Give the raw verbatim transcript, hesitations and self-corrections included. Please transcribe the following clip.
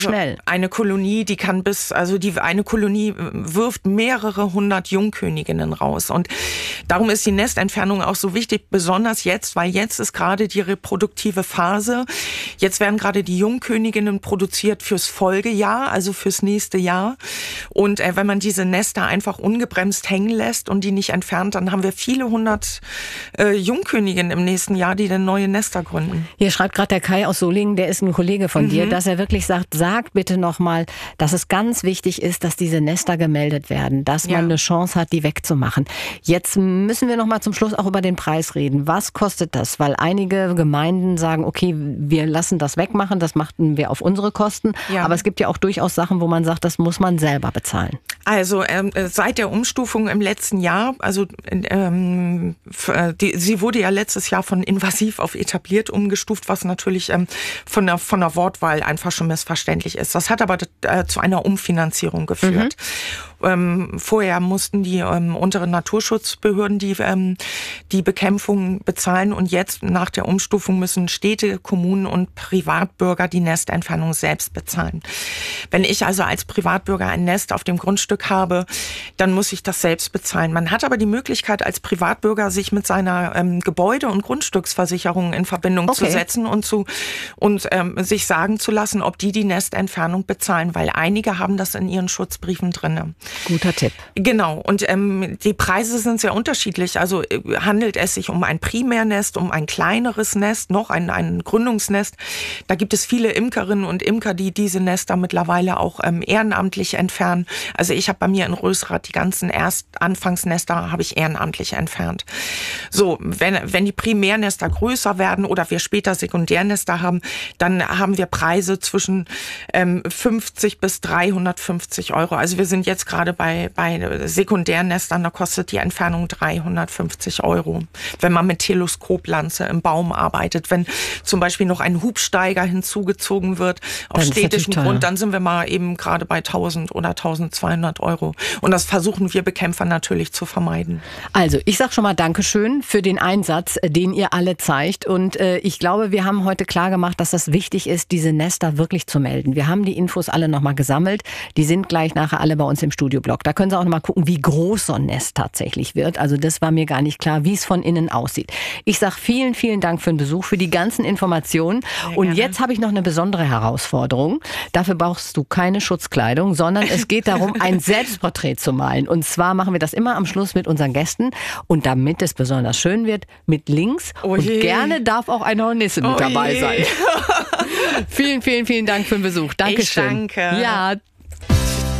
Schnell. Eine Kolonie, die kann bis, also die eine Kolonie wirft mehrere hundert Jungköniginnen raus. Und darum ist die Nestentfernung auch so wichtig, besonders jetzt, weil jetzt ist gerade die reproduktive Phase. Jetzt werden gerade die Jungköniginnen produziert fürs Folgejahr, also fürs nächste Jahr. Und äh, wenn man diese Nester einfach ungebremst hängen lässt und die nicht entfernt, dann haben wir viele hundert äh, Jungköniginnen im nächsten Jahr, die dann neue Nester gründen. Hier schreibt gerade der Kai aus Solingen, der ist ein Kollege von mhm. dir, dass er wirklich sagt, sagt bitte nochmal, dass es ganz wichtig ist, dass diese Nester gemeldet werden, dass man ja. eine Chance hat, die wegzumachen. Jetzt müssen wir nochmal zum Schluss auch über den Preis reden. Was kostet das? Weil einige Gemeinden sagen, okay, wir lassen das wegmachen, das machen wir auf unsere Kosten. Ja. Aber es gibt ja auch durchaus Sachen, wo man sagt, das muss man selber bezahlen. Also ähm, seit der Umstufung im letzten Jahr, also ähm, die, sie wurde ja letztes Jahr von invasiv auf etabliert umgestuft, was natürlich ähm, von der von der Wortwahl einfach schon missverständlich ist. Das hat aber äh, zu einer Umfinanzierung geführt. Mhm. Ähm, vorher mussten die ähm, unteren Naturschutzbehörden die ähm, die Bekämpfung bezahlen und jetzt nach der Umstufung müssen Städte, Kommunen und Privatbürger die Nestentfernung selbst bezahlen. Wenn ich also als Privatbürger ein Nest auf dem Grundstück habe, dann muss ich das selbst bezahlen. Man hat aber die Möglichkeit als Privatbürger sich mit seiner ähm, Gebäude- und Grundstücksversicherung in Verbindung okay. zu setzen und zu und ähm, sich sagen zu lassen, ob die die Nestentfernung bezahlen, weil einige haben das in ihren Schutzbriefen drin. Guter Tipp. Genau. Und ähm, die Preise sind sehr unterschiedlich. Also äh, handelt es sich um ein Primärnest, um ein kleineres Nest, noch ein, ein Gründungsnest. Da gibt es viele Imkerinnen und Imker, die diese Nester mittlerweile auch ähm, ehrenamtlich entfernen. Also ich habe bei mir in Rösrath die ganzen erst Anfangsnester habe ich ehrenamtlich entfernt. So, wenn, wenn die Primärnester größer werden oder wir später Sekundärnester haben, dann haben wir Preise zwischen ähm, fünfzig bis dreihundertfünfzig Euro. Also wir sind jetzt gerade bei, bei Sekundärnestern, da kostet die Entfernung dreihundertfünfzig Euro. Wenn man mit Teleskoplanze im Baum arbeitet, wenn zum Beispiel noch ein Hubsteiger hinzugezogen wird auf städtischem Grund, dann sind wir mal eben gerade bei tausend oder tausendzweihundert Euro. Und das versuchen wir Bekämpfer natürlich zu vermeiden. Also ich sage schon mal Dankeschön für den Einsatz, den ihr alle zeigt. Und äh, ich glaube, wir haben heute klar gemacht, dass das wichtig ist, diese Nester wirklich zu melden. Wir haben die Infos alle nochmal gesammelt. Die sind gleich nachher alle bei uns im Studioblog. Da können Sie auch nochmal gucken, wie groß so ein Nest tatsächlich wird. Also das war mir gar nicht klar, wie es von innen aussieht. Ich sage vielen, vielen Dank für den Besuch, für die ganzen Informationen. Sehr Und gerne. Jetzt habe ich noch eine besondere Herausforderung. Dafür brauchst du keine Schutzkleidung, sondern es geht darum, ein Selbstporträt zu malen. Und zwar machen wir das immer am Schluss mit unseren Gästen. Und damit es besonders schön wird, mit Links. Oh und gerne darf auch eine Hornisse mit oh dabei je. sein. Vielen, vielen, vielen Dank für den Besuch. Dankeschön. Ich danke. Ja,